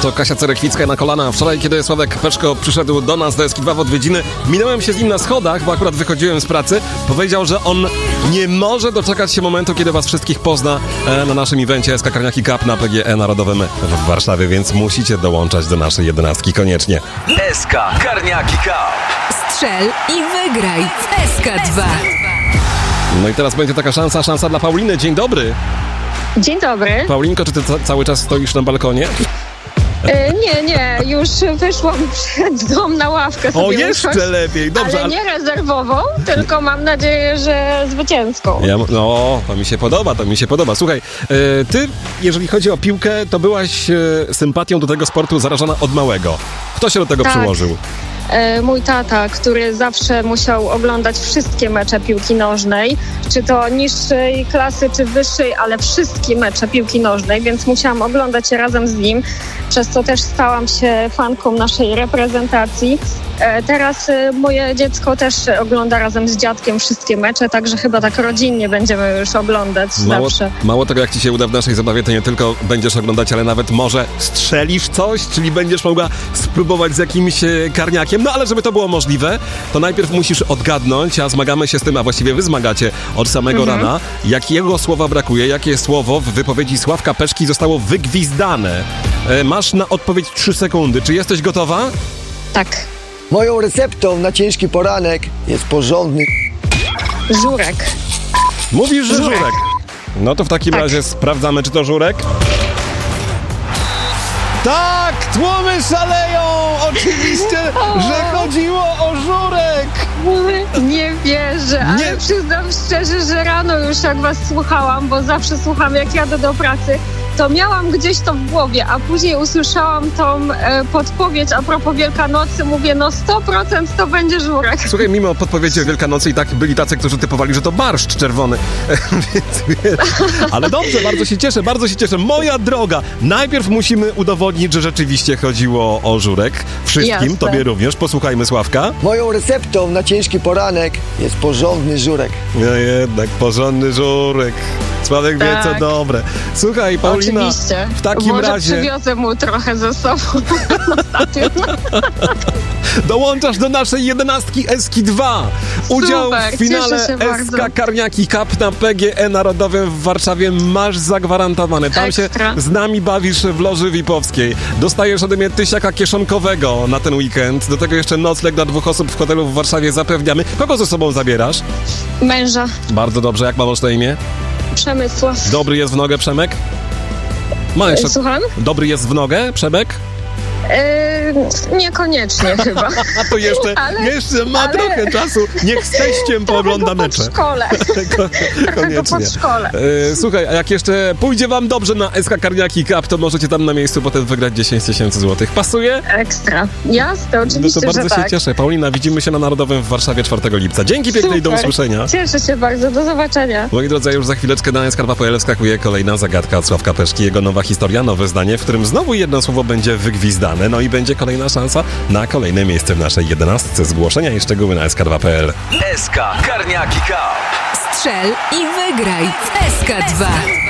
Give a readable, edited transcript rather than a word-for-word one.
To Kasia Cerekwicka na kolana. Wczoraj, kiedy Sławek Peszko przyszedł do nas do SK2 w odwiedziny, minąłem się z nim na schodach, bo akurat wychodziłem z pracy. Powiedział, że on nie może doczekać się momentu, kiedy was wszystkich pozna na naszym evencie SK Karniaki Cup na PGE Narodowym w Warszawie, więc musicie dołączać do naszej 11 koniecznie. SK Karniaki Cup. Strzel i wygraj w SK2. No i teraz będzie taka szansa dla Pauliny. Dzień dobry. Dzień dobry. Paulinko, czy ty cały czas stoisz na balkonie? Nie, już wyszłam przed dom na ławkę sobie O, jeszcze usiąść, lepiej, dobrze. ale nie rezerwową, tylko mam nadzieję, że zwycięską. No, to mi się podoba. Słuchaj, ty, jeżeli chodzi o piłkę, to byłaś sympatią do tego sportu zarażona od małego. Kto się do tego przyłożył? Mój tata, który zawsze musiał oglądać wszystkie mecze piłki nożnej, czy to niższej klasy, czy wyższej, ale wszystkie mecze piłki nożnej, więc musiałam oglądać je razem z nim, przez co też stałam się fanką naszej reprezentacji. Teraz moje dziecko też ogląda razem z dziadkiem wszystkie mecze, także chyba tak rodzinnie będziemy już oglądać zawsze. Mało tego, jak ci się uda w naszej zabawie, to nie tylko będziesz oglądać, ale nawet może strzelisz coś, czyli będziesz mogła spróbować z jakimś karniakiem. No ale żeby to było możliwe, to najpierw musisz odgadnąć, a zmagamy się z tym, a właściwie wy zmagacie od samego rana, jakiego słowa brakuje, jakie słowo w wypowiedzi Sławka Peszki zostało wygwizdane. Masz na odpowiedź 3 sekundy. Czy jesteś gotowa? Tak. Moją receptą na ciężki poranek jest porządny Żurek. Mówisz, że żurek. No to w takim razie sprawdzamy, czy to żurek. Tak! Tłumy szaleją! Oczywiście, że chodziło o żurek! Nie wierzę, ale przyznam szczerze, że rano już jak was słuchałam, bo zawsze słucham jak jadę do pracy, to miałam gdzieś to w głowie, a później usłyszałam tą podpowiedź a propos Wielkanocy, mówię, no 100% to będzie żurek. Słuchaj, mimo podpowiedzi o Wielkanocy i tak byli tacy, którzy typowali, że to barszcz czerwony. Więc wiesz. Ale dobrze, bardzo się cieszę. Moja droga, najpierw musimy udowodnić, że rzeczywiście chodziło o żurek. Wszystkim, jasne. Tobie również. Posłuchajmy Sławka. Moją receptą na ciężki poranek jest porządny żurek. No jednak, porządny żurek. Sławek wie, co dobre. Słuchaj, Paulina, oczywiście. w takim Może razie przywiozę mu trochę ze sobą na stadion. dołączasz do naszej 11 SK2. Udział w finale SK Karniaki Cup na PGE Narodowym w Warszawie masz zagwarantowany. Tam Ekstra. się z nami bawisz w loży VIP-owskiej. Dostajesz ode mnie tysiaka kieszonkowego na ten weekend. Do tego jeszcze nocleg dla 2 osób w hotelu w Warszawie zapewniamy. Kogo ze sobą zabierasz? Męża. Bardzo dobrze. Jak ma na imię? Przemysław. Dobry jest w nogę, Przemek? Ma jeszcze... Słucham? Dobry jest w nogę, Przemek? Niekoniecznie chyba. A to jeszcze ma trochę czasu. Niech z teściem poogląda mecze. Po szkole. Koniecznie. Po szkole. Słuchaj, a jak jeszcze pójdzie wam dobrze na SK Karniaki Cup, to możecie tam na miejscu potem wygrać 10 000 złotych. Pasuje? Ekstra. Jasne, oczywiście, No to bardzo że się cieszę. Paulina, widzimy się na Narodowym w Warszawie 4 lipca. Dzięki pięknej, do usłyszenia. Cieszę się bardzo, do zobaczenia. Moi drodzy, już za chwileczkę na SK2.pl skakuje kolejna zagadka od Sławka Peszki. Jego nowa historia, nowe zdanie, w którym znowu jedno słowo będzie wygwizdane. No i będzie kolejna szansa na kolejne miejsce w naszej 11. Zgłoszenia i szczegóły na SK2.pl. SK Karniaki Cup. Strzel i wygraj w SK2.